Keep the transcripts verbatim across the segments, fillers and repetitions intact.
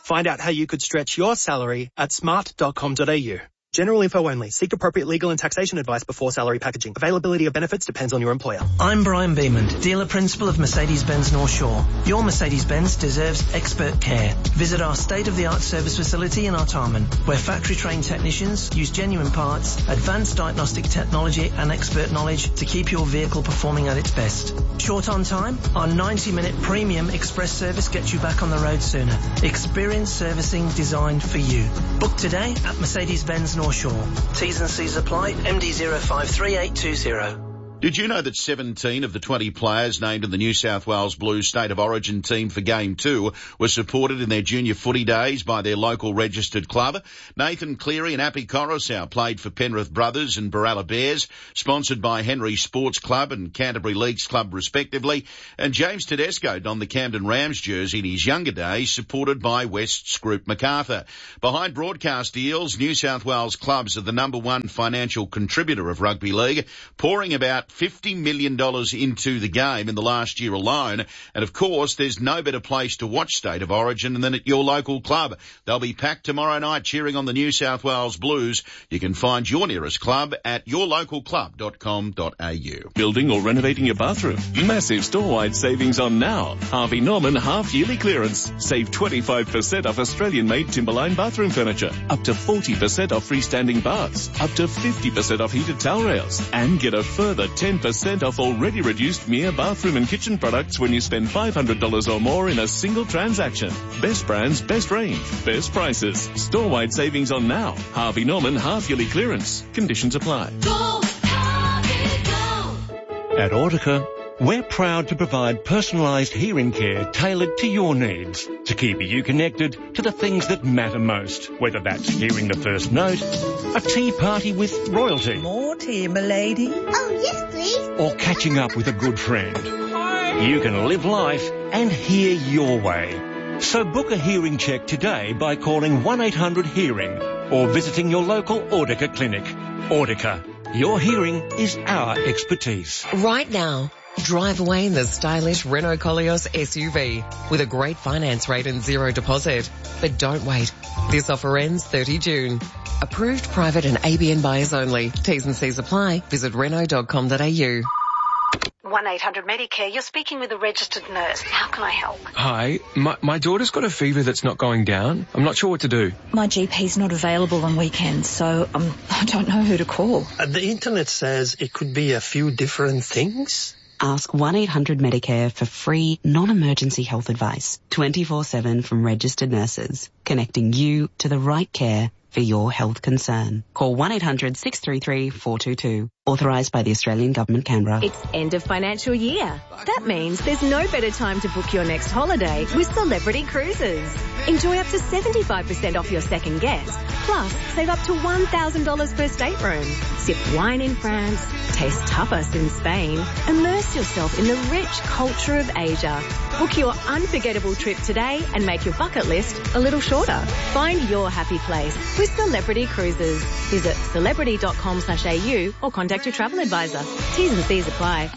Find out how you could stretch your salary at smart dot com dot a u. General info only. Seek appropriate legal and taxation advice before salary packaging. Availability of benefits depends on your employer. I'm Brian Beamond, dealer principal of Mercedes-Benz North Shore. Your Mercedes-Benz deserves expert care. Visit our state-of-the-art service facility in Artarmon, where factory-trained technicians use genuine parts, advanced diagnostic technology and expert knowledge to keep your vehicle performing at its best. Short on time? Our ninety-minute premium express service gets you back on the road sooner. Experience servicing designed for you. Book today at Mercedes-Benz North Shore. T's and C's apply. M D zero five three eight two zero. Did you know that seventeen of the twenty players named in the New South Wales Blues State of Origin team for Game two were supported in their junior footy days by their local registered club? Nathan Cleary and Appy Coruscant played for Penrith Brothers and Baralla Bears, sponsored by Henry Sports Club and Canterbury Leagues Club respectively. And James Tedesco donned the Camden Rams jersey in his younger days, supported by West's Group MacArthur. Behind broadcast deals, New South Wales clubs are the number one financial contributor of rugby league, pouring about fifty million dollars into the game in the last year alone. And of course, there's no better place to watch State of Origin than at your local club. They'll be packed tomorrow night cheering on the New South Wales Blues. You can find your nearest club at your local club dot com dot a u. Building or renovating your bathroom? Massive store-wide savings on now. Harvey Norman half-yearly clearance. Save twenty-five percent off Australian-made Timberline bathroom furniture. Up to forty percent off freestanding baths. Up to fifty percent off heated towel rails. And get a further ten percent off already reduced Mia bathroom and kitchen products when you spend five hundred dollars or more in a single transaction. Best brands, best range, best prices. Store-wide savings on now. Harvey Norman half-yearly clearance. Conditions apply. Go, Harvey, go. At Audica, we're proud to provide personalised hearing care tailored to your needs to keep you connected to the things that matter most, whether that's hearing the first note, a tea party with royalty, more tea, m'lady. Oh, yes, please. or catching up with a good friend. You can live life and hear your way. So book a hearing check today by calling one eight hundred hearing or visiting your local Audica clinic. Audica, your hearing is our expertise. Right now, drive away in the stylish Renault Koleos S U V with a great finance rate and zero deposit. But don't wait. This offer ends thirtieth of June. Approved private and A B N buyers only. T's and C's apply. Visit renault dot com dot a u. one eight hundred Medicare, you're speaking with a registered nurse. How can I help? Hi, my, my daughter's got a fever that's not going down. I'm not sure what to do. My G P's not available on weekends, so um, I don't know who to call. Uh, the internet says it could be a few different things. Ask one eight hundred Medicare for free, non-emergency health advice. twenty-four seven from registered nurses, connecting you to the right care for your health concern. Call one eight hundred six three three four two two. Authorised by the Australian Government, Canberra. It's end of financial year. That means there's no better time to book your next holiday with Celebrity Cruises. Enjoy up to seventy-five percent off your second guest. Plus, save up to one thousand dollars per stateroom. Sip wine in France, taste tapas in Spain, immerse yourself in the rich culture of Asia. Book your unforgettable trip today and make your bucket list a little shorter. Find your happy place with Celebrity Cruises. Visit celebrity dot com slash a u or contact your travel advisor. T's and C's apply.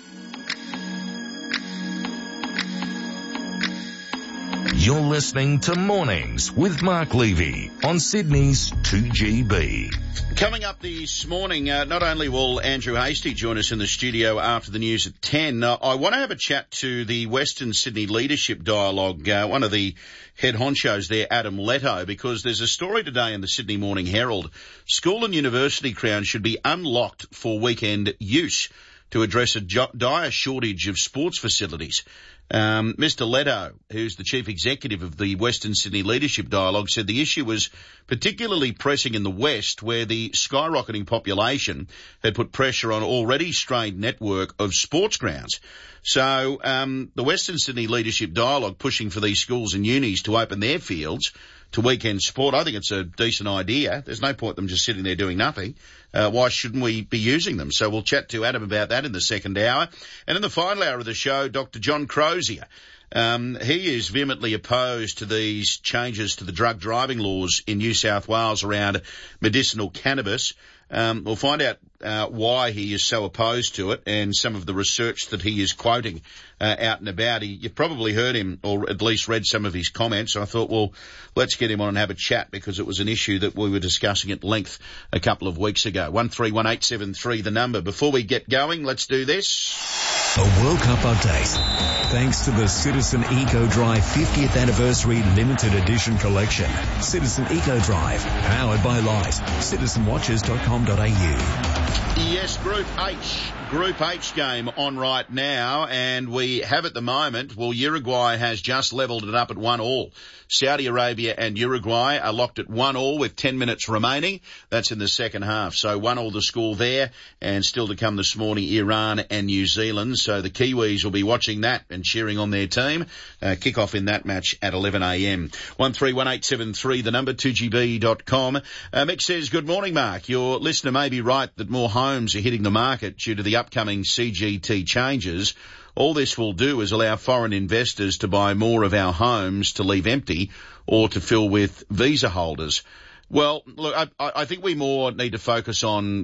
You're listening to Mornings with Mark Levy on Sydney's two G B. Coming up this morning, uh, not only will Andrew Hastie join us in the studio after the news at ten, uh, I want to have a chat to the Western Sydney Leadership Dialogue, uh, one of the head honchos there, Adam Leto, because there's a story today in the Sydney Morning Herald. School and university grounds should be unlocked for weekend use to address a dire shortage of sports facilities. Um, Mister Leto, who's the chief executive of the Western Sydney Leadership Dialogue, said the issue was particularly pressing in the West, where the skyrocketing population had put pressure on an already strained network of sports grounds. So um, the Western Sydney Leadership Dialogue pushing for these schools and unis to open their fields to weekend sport. I think it's a decent idea. There's no point them just sitting there doing nothing. Uh, why shouldn't we be using them? So we'll chat to Adam about that in the second hour. And in the final hour of the show, Doctor John Crozier. Um, he is vehemently opposed to these changes to the drug driving laws in New South Wales around medicinal cannabis. Um, we'll find out uh, why he is so opposed to it and some of the research that he is quoting uh, out and about. He, you've probably heard him or at least read some of his comments. I thought, well, let's get him on and have a chat because it was an issue that we were discussing at length a couple of weeks ago. one three one eight seven three, the number. Before we get going, let's do this. A World Cup update. Thanks to the Citizen Eco Drive fiftieth Anniversary Limited Edition Collection. Citizen Eco Drive, powered by Light. citizen watches dot com dot a u. Yes, Group H. Group H game on right now, and we have at the moment, well, Uruguay has just levelled it up at one all. Saudi Arabia and Uruguay are locked at one all with ten minutes remaining. That's in the second half. So one all the score there, and still to come this morning, Iran and New Zealand. So the Kiwis will be watching that and cheering on their team. Uh, kick off in that match at eleven a m. one three one eight seven three, the number, two g b dot com. Uh, Mick says, good morning, Mark. Your listener may be right that more homes are hitting the market due to the upcoming C G T changes. All this will do is allow foreign investors to buy more of our homes to leave empty or to fill with visa holders. Well, look, I, I think we more need to focus on